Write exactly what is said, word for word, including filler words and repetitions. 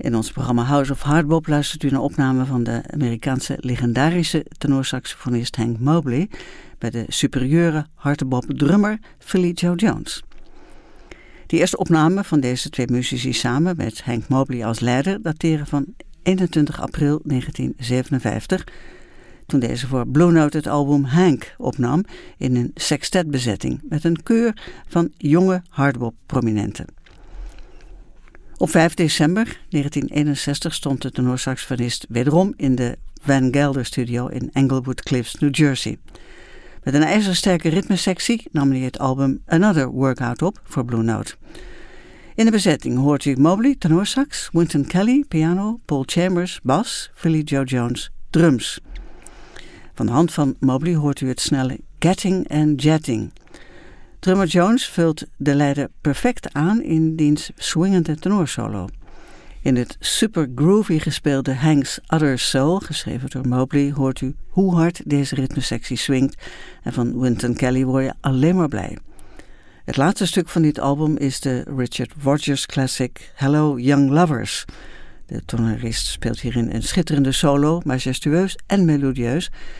In ons programma House of Hardbop luistert u naar opname van de Amerikaanse legendarische tenorsaxofonist Hank Mobley bij de superieure hartebop drummer Philly Joe Jones. De eerste opnamen van deze twee muzici samen met Hank Mobley als leider dateren van eenentwintig april negentien zevenenvijftig, toen deze voor Blue Note het album Hank opnam in een sextetbezetting met een keur van jonge hardbop-prominenten. Op vijf december negentien eenenzestig stond de tenorsaxofonist wederom in de Van Gelder Studio in Englewood Cliffs, New Jersey. Met een ijzersterke ritmesectie nam hij het album Another Workout op voor Blue Note. In de bezetting hoort u Mobley, tenorsax, Wynton Kelly, piano, Paul Chambers, bas, Philly Joe Jones, drums. Van de hand van Mobley hoort u het snelle Getting and Jetting. Drummer Jones vult de leider perfect aan in diens swingende tenorsolo. In het super groovy gespeelde Hank's Other Soul, geschreven door Mobley, hoort u hoe hard deze ritmesectie swingt en van Wynton Kelly word je alleen maar blij. Het laatste stuk van dit album is de Richard Rodgers classic Hello Young Lovers. De tonerist speelt hierin een schitterende solo, majestueus en melodieus,